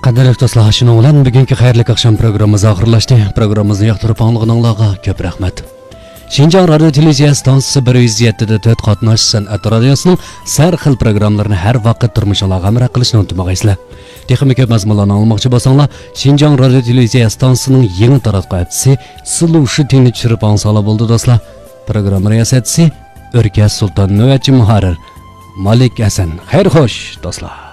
Qadrli do'stlar, shuningdek bilan bugungi xayrli oqshom programmamiz oxirlashdi. Programmamizni yoqtirib anglag'anlarga ko'p rahmat. Şinjan Radio Televiziya stansiyasi 107 4 qatnash san'at radiosining har xil programmalarini har vaqt turmushingizga hamroh qilishni unutmag'aysizlar. Texnik ko'p mazmunlarni olmoqchi bo'lsanglar, Şinjan Radio Televiziya stansiyasining yangi taratquchisi Sulushi Tini tushirib olsanglar bo'ldi do'stlar. Programma riyosatchisi O'rkas Sulton Navbatchi muharrir Malik Hasan. Xayr xo'sh do'stlar.